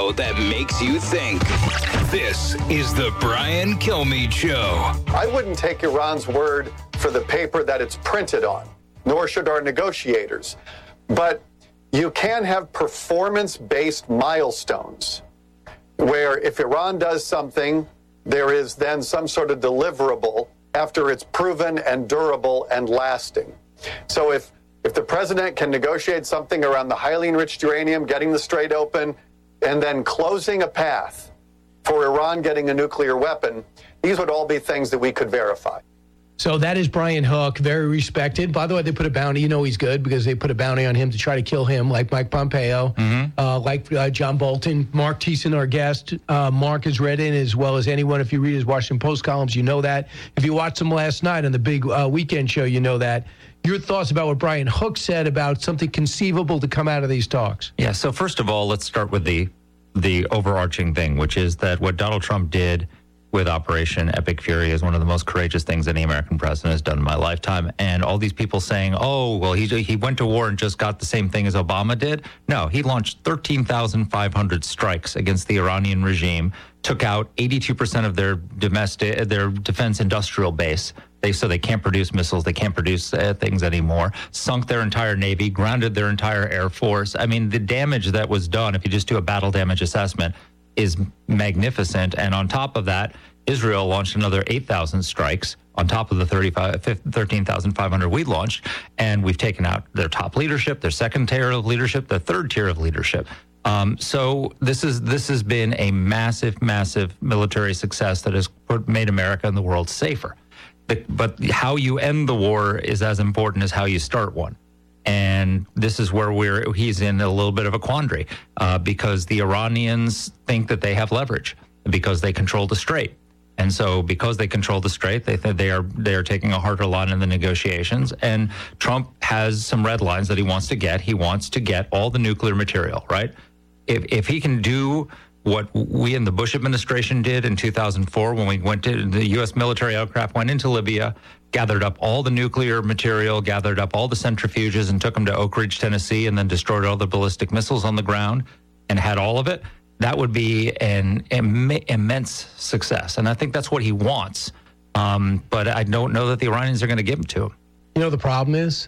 show that makes you think. This is the Brian Kilmeade Show. I wouldn't take Iran's word for the paper that it's printed on, nor should our negotiators. But you can have performance-based milestones where if Iran does something, there is then some sort of deliverable after it's proven and durable and lasting. So if the president can negotiate something around the highly enriched uranium, getting the Strait open, and then closing a path for Iran getting a nuclear weapon, these would all be things that we could verify. So that is Brian Hook, very respected. By the way, they put a bounty. You know he's good because they put a bounty on him to try to kill him, like Mike Pompeo, like John Bolton. Mark Thiessen, our guest. Mark has read in as well as anyone. If you read his Washington Post columns, you know that. If you watched him last night on the big weekend show, you know that. Your thoughts about what Brian Hook said about something conceivable to come out of these talks? Yeah, so first of all, let's start with the overarching thing, which is that what Donald Trump did with Operation Epic Fury is one of the most courageous things any American president has done in my lifetime. And all these people saying, oh, well, he went to war and just got the same thing as Obama did. No, he launched 13,500 strikes against the Iranian regime, took out 82% of their defense industrial base. So they can't produce missiles, they can't produce things anymore, sunk their entire Navy, grounded their entire Air Force. I mean, the damage that was done, if you just do a battle damage assessment, is magnificent. And on top of that, Israel launched another 8,000 strikes on top of the 13,500 we launched. And we've taken out their top leadership, their second tier of leadership, their third tier of leadership. So this has been a massive, massive military success that has made America and the world safer. But how you end the war is as important as how you start one. And this is where he's in a little bit of a quandary because the Iranians think that they have leverage because they control the Strait. And so because they control the Strait, they are taking a harder line in the negotiations. And Trump has some red lines that he wants to get. He wants to get all the nuclear material, right? If he can do what we in the Bush administration did in 2004 when we went to the U.S. military aircraft, went into Libya, gathered up all the nuclear material, gathered up all the centrifuges and took them to Oak Ridge, Tennessee, and then destroyed all the ballistic missiles on the ground and had all of it, that would be an immense success. And I think that's what he wants. But I don't know that the Iranians are going to give him to him. You know, the problem is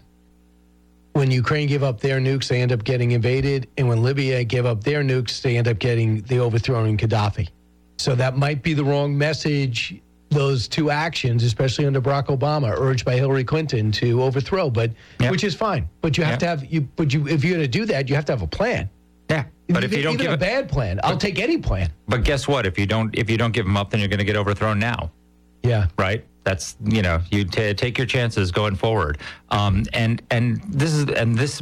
when Ukraine give up their nukes, they end up getting invaded. And when Libya give up their nukes, they end up getting the overthrowing Gaddafi. So that might be the wrong message, those two actions, especially under Barack Obama, urged by Hillary Clinton to overthrow, which is fine. But you have to have, if you're going to do that, you have to have a plan. Yeah. But if you don't give a bad plan, I'll take any plan. But guess what? If you don't give them up, then you're going to get overthrown now. Yeah. Right. That's, you take your chances going forward. And this is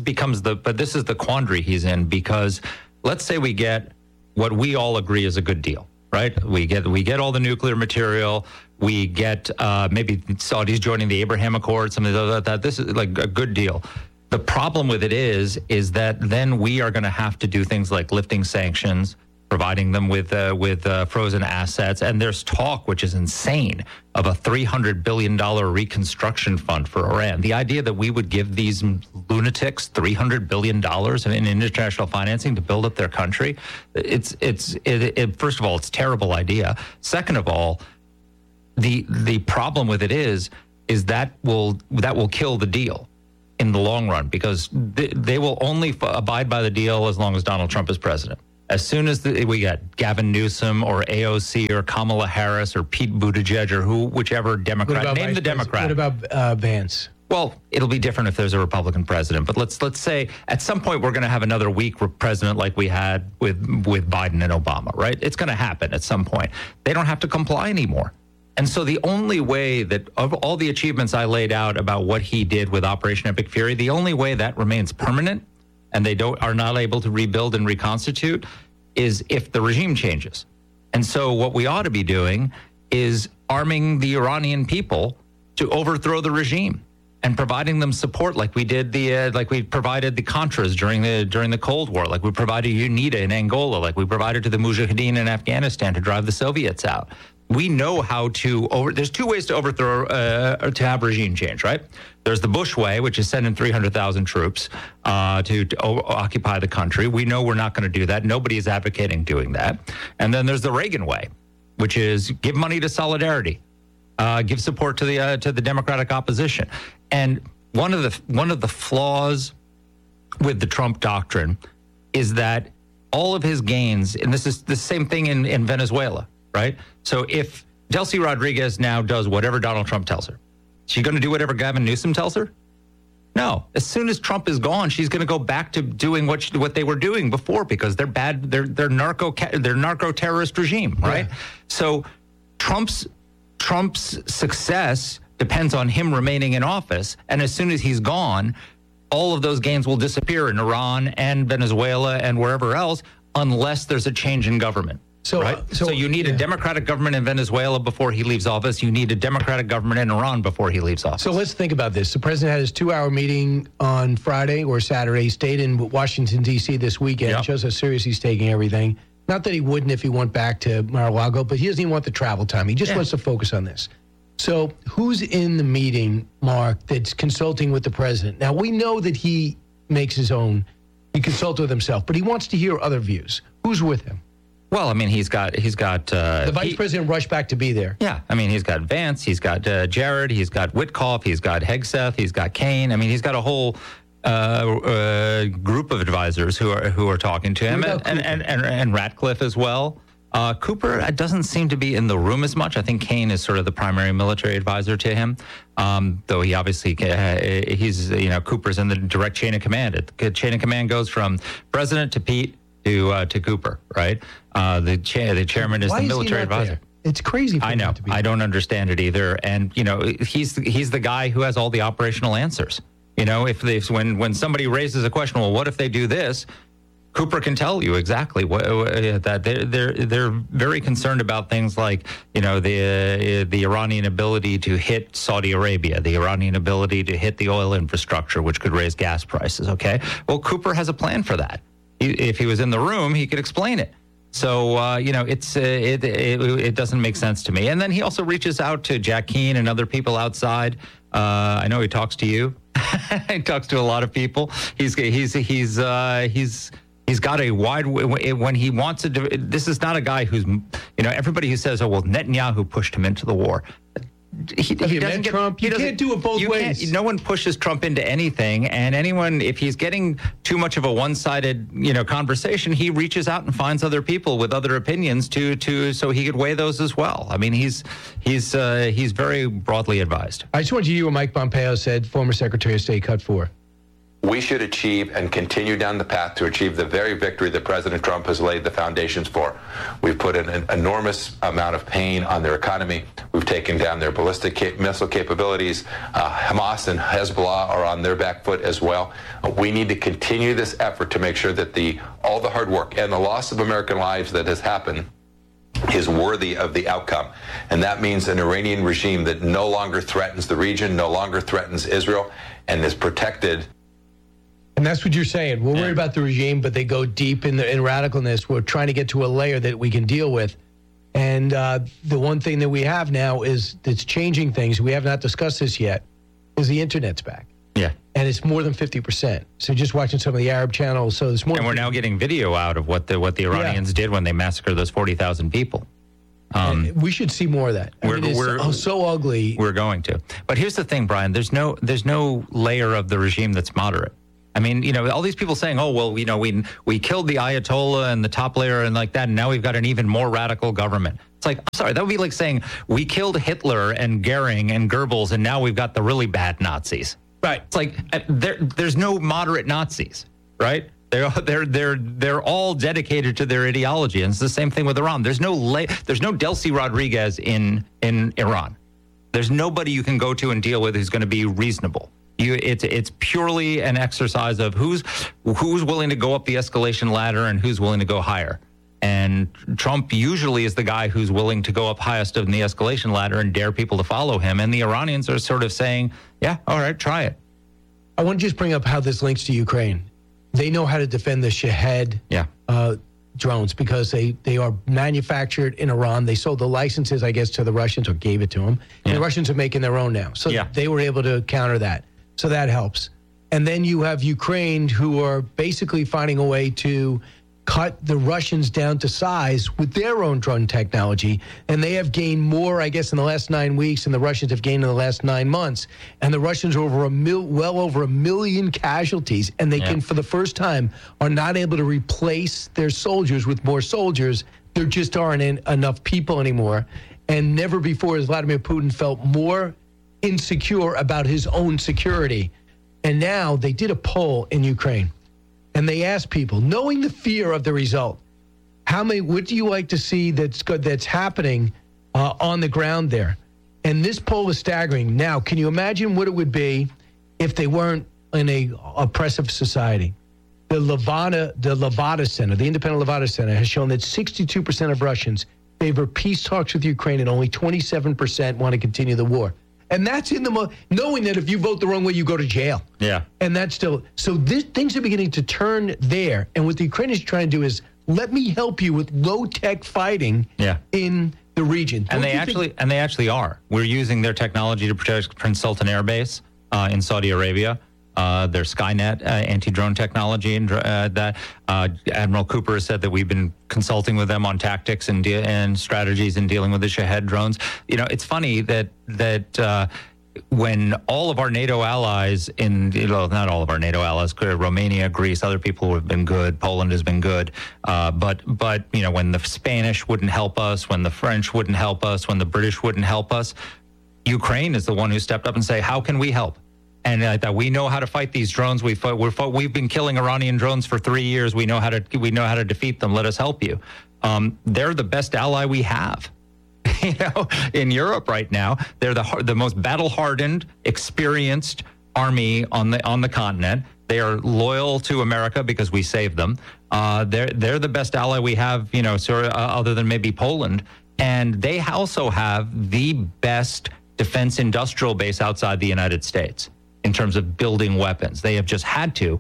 the quandary he's in, because let's say we get what we all agree is a good deal, right? We get all the nuclear material. We get maybe Saudis joining the Abraham Accords, something like that. This is like a good deal. The problem with it is that then we are going to have to do things like lifting sanctions, providing them with frozen assets. And there's talk, which is insane, of a $300 billion reconstruction fund for Iran. The idea that we would give these lunatics $300 billion in international financing to build up their country, first of all, it's a terrible idea. Second of all, the problem with it is that will kill the deal in the long run, because they will only abide by the deal as long as Donald Trump is president. As soon as we got Gavin Newsom or AOC or Kamala Harris or Pete Buttigieg or whichever Democrat, name the Democrat. What about Vance? Well, it'll be different if there's a Republican president. But let's say at some point we're going to have another weak president like we had with Biden and Obama, right? It's going to happen at some point. They don't have to comply anymore. And so the only way that, of all the achievements I laid out about what he did with Operation Epic Fury, the only way that remains permanent and they are not able to rebuild and reconstitute is if the regime changes. And so what we ought to be doing is arming the Iranian people to overthrow the regime. and providing them support like we did like we provided the Contras during the Cold War, like we provided UNITA in Angola, like we provided to the Mujahideen in Afghanistan to drive the Soviets out. We know how to there's two ways to overthrow to have regime change, right? There's the Bush way, which is sending 300,000 troops to occupy the country. We know we're not going to do that. Nobody is advocating doing that. And then there's the Reagan way, which is give money to Solidarity. Give support to the Democratic opposition, and one of the flaws with the Trump doctrine is that all of his gains, and this is the same thing in Venezuela, right? So if Delcy Rodriguez now does whatever Donald Trump tells her, is she going to do whatever Gavin Newsom tells her? No. As soon as Trump is gone, she's going to go back to doing what they were doing before because they're bad. They're narco terrorist regime, right? Yeah. So Trump's success depends on him remaining in office. And as soon as he's gone, all of those gains will disappear in Iran and Venezuela and wherever else, unless there's a change in government. So, right? So you need a Democratic government in Venezuela before he leaves office. You need a Democratic government in Iran before he leaves office. So let's think about this. The president had his 2-hour meeting on Friday or Saturday. He stayed in Washington, D.C. this weekend. Yep. It shows how serious he's taking everything. Not that he wouldn't if he went back to Mar-a-Lago, but he doesn't even want the travel time. He just wants to focus on this. So who's in the meeting, Mark, that's consulting with the president? Now, we know that he makes his own, he consults with himself, but he wants to hear other views. Who's with him? Well, I mean, he's got the vice president rushed back to be there. Yeah, I mean, he's got Vance, he's got Jared, he's got Witkoff, he's got Hegseth, he's got Kane. I mean, he's got a whole group of advisors who are talking to him, and Ratcliffe as well. Cooper doesn't seem to be in the room as much. I think Kane is sort of the primary military advisor to him, though he obviously he's Cooper's in the direct chain of command. The chain of command goes from president to Pete to Cooper, right? The chairman is the military advisor. There? It's crazy. I know. I don't understand it either. And he's the guy who has all the operational answers. When somebody raises a question, well, what if they do this? Cooper can tell you exactly that they're very concerned about things like the Iranian ability to hit Saudi Arabia, the Iranian ability to hit the oil infrastructure, which could raise gas prices. Okay, well, Cooper has a plan for that. If he was in the room, he could explain it. So it doesn't make sense to me. And then he also reaches out to Jack Keane and other people outside. I know he talks to you. He talks to a lot of people. He's got a wide, when he wants to do, this is not a guy who's, everybody who says, oh, well, Netanyahu pushed him into the war. He doesn't get, Trump. You can't do it both ways. No one pushes Trump into anything. And anyone, if he's getting too much of a one-sided, conversation, he reaches out and finds other people with other opinions so he could weigh those as well. I mean, he's very broadly advised. I just want you to hear what Mike Pompeo said, former Secretary of State, cut 4. We should achieve and continue down the path to achieve the very victory that President Trump has laid the foundations for. We've put an enormous amount of pain on their economy. We've taken down their ballistic missile capabilities. Hamas and Hezbollah are on their back foot as well. We need to continue this effort to make sure that all the hard work and the loss of American lives that has happened is worthy of the outcome. And that means an Iranian regime that no longer threatens the region, no longer threatens Israel, and is protected. And that's what you're saying. We're worried about the regime, but they go deep in radicalness. We're trying to get to a layer that we can deal with. And the one thing that we have now that's changing things, we have not discussed this yet, is the internet's back. Yeah. And it's more than 50%. So just watching some of the Arab channels, so it's more. And we're now getting video out of what the Iranians did when they massacred those 40,000 people. We should see more of that. It's so ugly. We're going to. But here's the thing, Brian. There's no layer of the regime that's moderate. I mean, all these people saying, oh, well, we killed the Ayatollah and the top layer and like that, and now we've got an even more radical government. It's like, I'm sorry, that would be like saying we killed Hitler and Goering and Goebbels, and now we've got the really bad Nazis. Right. It's like there's no moderate Nazis, right? They're all dedicated to their ideology, and it's the same thing with Iran. There's no Delcy Rodriguez in Iran. There's nobody you can go to and deal with who's going to be reasonable. It's purely an exercise of who's willing to go up the escalation ladder and who's willing to go higher. And Trump usually is the guy who's willing to go up highest in the escalation ladder and dare people to follow him. And the Iranians are sort of saying, yeah, all right, try it. I want to just bring up how this links to Ukraine. They know how to defend the Shahed drones because they are manufactured in Iran. They sold the licenses, I guess, to the Russians or gave it to them. And the Russians are making their own now. So they were able to counter that. So that helps. And then you have Ukraine, who are basically finding a way to cut the Russians down to size with their own drone technology. And they have gained more, I guess, in the last 9 weeks than the Russians have gained in the last 9 months. And the Russians are well over 1 million casualties. And they can, for the first time, are not able to replace their soldiers with more soldiers. There just aren't enough people anymore. And never before has Vladimir Putin felt more insecure about his own security. And now they did a poll in Ukraine. And they asked people, knowing the fear of the result, what do you like to see that's happening on the ground there? And this poll is staggering. Now, can you imagine what it would be if they weren't in a oppressive society? The Levada Center, the Independent Levada Center, has shown that 62% of Russians favor peace talks with Ukraine and only 27% want to continue the war. And that's knowing that if you vote the wrong way, you go to jail. Yeah. And that's still, so things are beginning to turn there. And what the Ukrainians are trying to do is, let me help you with low-tech fighting in the region. And they actually are. We're using their technology to protect Prince Sultan Air Base in Saudi Arabia. Their Skynet anti-drone technology, and that Admiral Cooper has said that we've been consulting with them on tactics and strategies in dealing with the Shahed drones. You know, it's funny that when all of our NATO allies not all of our NATO allies, Romania, Greece, other people have been good, Poland has been good, but when the Spanish wouldn't help us, when the French wouldn't help us, when the British wouldn't help us, Ukraine is the one who stepped up and say, how can we help? And that we know how to fight these drones. We've been killing Iranian drones for 3 years. We know how to defeat them. Let us help you. They're the best ally we have. In Europe right now, they're the most battle-hardened, experienced army on the continent. They are loyal to America because we saved them. They're the best ally we have. Other than maybe Poland, and they also have the best defense industrial base outside the United States. In terms of building weapons, they have just had to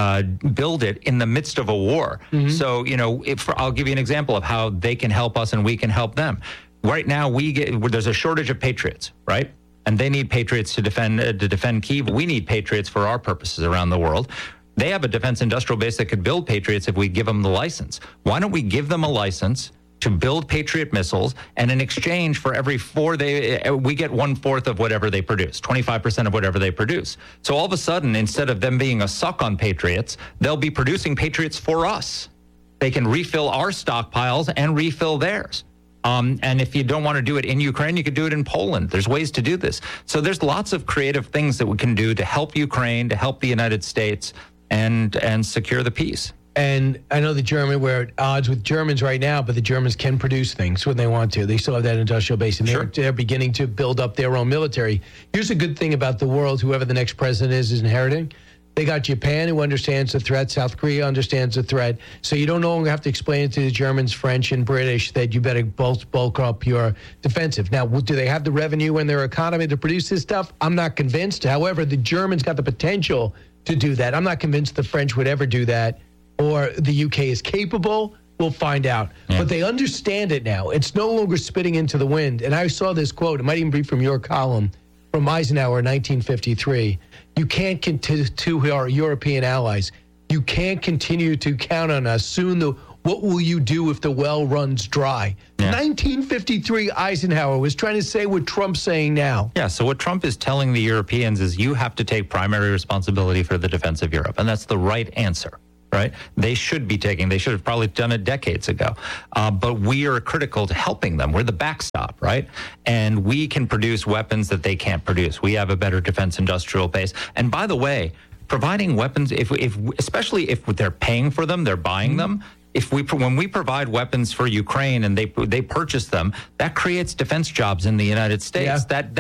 build it in the midst of a war. Mm-hmm. So, I'll give you an example of how they can help us and we can help them. Right now, there's a shortage of Patriots, right? And they need Patriots to defend Kyiv. We need Patriots for our purposes around the world. They have a defense industrial base that could build Patriots if we give them the license. Why don't we give them a license to build Patriot missiles, and in exchange for every 4 we get 1/4 of whatever they produce, 25% of whatever they produce. So all of a sudden, instead of them being a suck on Patriots, they'll be producing Patriots for us. They can refill our stockpiles and refill theirs. And if you don't want to do it in Ukraine, you could do it in Poland. There's ways to do this. So there's lots of creative things that we can do to help Ukraine, to help the United States, and secure the peace. And I know we're at odds with Germans right now, but the Germans can produce things when they want to. They still have that industrial base, and they're beginning to build up their own military. Here's a good thing about the world, whoever the next president is inheriting. They got Japan, who understands the threat. South Korea understands the threat. So you don't no longer have to explain it to the Germans, French, and British that you better bulk up your defensive. Now, do they have the revenue in their economy to produce this stuff? I'm not convinced. However, the Germans got the potential to do that. I'm not convinced the French would ever do that. Or the UK is capable, we'll find out. Yeah. But they understand it now. It's no longer spitting into the wind. And I saw this quote, it might even be from your column, from Eisenhower in 1953. You can't continue to our European allies. You can't continue to count on us. Soon, what will you do if the well runs dry? Yeah. 1953, Eisenhower was trying to say what Trump's saying now. Yeah, so what Trump is telling the Europeans is you have to take primary responsibility for the defense of Europe. And that's the right answer. Right? They should have probably done it decades ago. But we are critical to helping them. We're the backstop, right? And we can produce weapons that they can't produce. We have a better defense industrial base. And by the way, providing weapons, especially if they're paying for them, they're buying them. When we provide weapons for Ukraine and they purchase them, that creates defense jobs in the United States. Yeah. That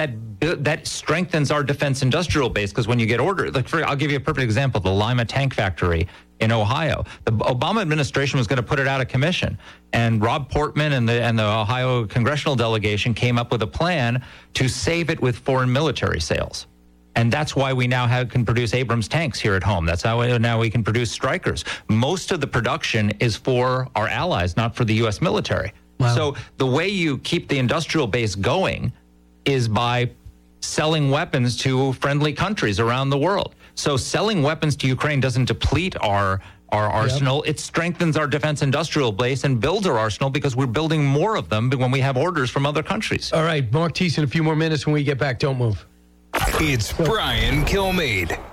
that strengthens our defense industrial base, because when you get ordered, I'll give you a perfect example, the Lima tank factory in Ohio. The Obama administration was going to put it out of commission, and Rob Portman and the Ohio congressional delegation came up with a plan to save it with foreign military sales. And that's why we now can produce Abrams tanks here at home. That's how now we can produce Strykers. Most of the production is for our allies, not for the U.S. military. Wow. So the way you keep the industrial base going is by selling weapons to friendly countries around the world. So selling weapons to Ukraine doesn't deplete our arsenal. It strengthens our defense industrial base and builds our arsenal, because we're building more of them when we have orders from other countries. All right, Mark Thiessen, a few more minutes when we get back. Don't move. It's Brian Kilmeade.